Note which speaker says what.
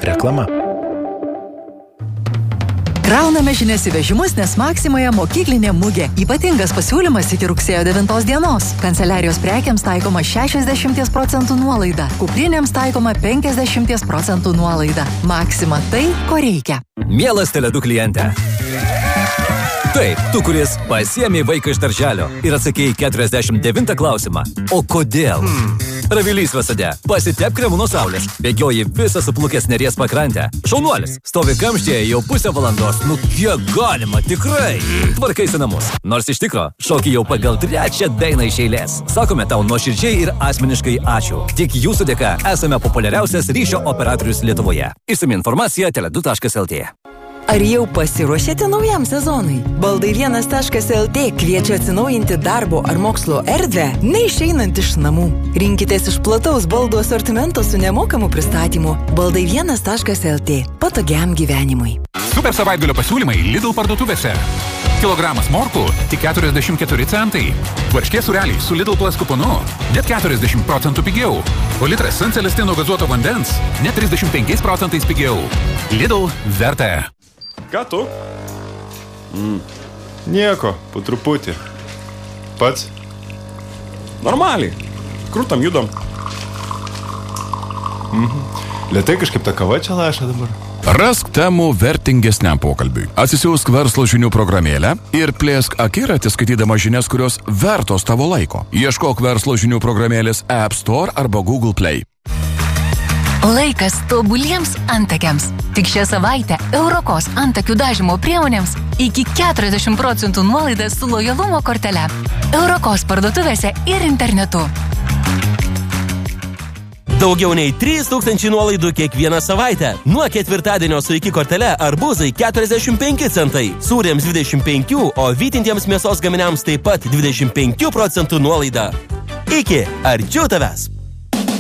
Speaker 1: Reklama.
Speaker 2: Krauname žinias į vežimus, nes Maksimoje mokyklinė mugė. Ypatingas pasiūlymas iki rugsėjo 9 dienos. Kanceliarijos prekiams taikoma 60% nuolaida. Kuprinėms taikoma 50% nuolaida. Maksima tai, ko reikia.
Speaker 3: Mielas Tele2 kliente. Taip, tu, kuris pasiėmė vaiką iš darželio ir atsakėjai 49 klausimą. O kodėl? Ravilys Visade. Pasitep kremu nuo saulės. Bėgioji visą suplukęs Neries pakrantę. Šaunuolis. Stovi kamštyje jau pusę valandos. Nu kiek galima, tikrai. Tvarkaisi namus. Nors iš tikro, šoki jau pagal 3 dainą iš eilės. Sakome tau nuoširdžiai ir asmeniškai ačiū. Tik jūsų dėka esame populiariausias ryšio operatorius Lietuvoje. Išsami informacija tele2.lt.
Speaker 4: Ar jau pasiruošėte naujam sezonui? Baldai1.lt kviečia atsinaujinti darbo ar mokslo erdvę, neišeinant iš namų. Rinkitės iš plataus baldų asortimento su nemokamu pristatymu. Baldai1.lt. Patogiam gyvenimui.
Speaker 5: Super savaitgalio pasiūlymai Lidl parduotuvėse. Kilogramas morkų tik 44 centai. Varškės sūreliai su Lidl Plus kuponu net 40% pigiau. O litras San Celestino gazuoto vandens net 35% pigiau. Lidl verta.
Speaker 6: Ką tu? Nieko, po truputį. Pats? Normaliai. Krūtam judam. Lėtai kažkaip ta kava čia laša dabar.
Speaker 7: Rask temų vertingesniam pokalbiui. Atsisiųsk verslo žinių programėlę ir plėsk akiratį skaitydama žinias, kurios vertos tavo laiko. Ieškok verslo žinių programėlės App Store arba Google Play.
Speaker 8: Laikas tobuliems antakiams. Tik šią savaitę Eurokos antakių dažymo priemonėms iki 40% nuolaidas su lojalumo kortele. Eurokos parduotuvėse ir internetu.
Speaker 9: Daugiau nei 3000 nuolaidų kiekvieną savaitę. Nuo ketvirtadienio su iki kortele arbūzai 45 centai, sūrėms 25, o vytintiems mėsos gaminiams taip pat 25% nuolaida. Iki, arčiau tavęs!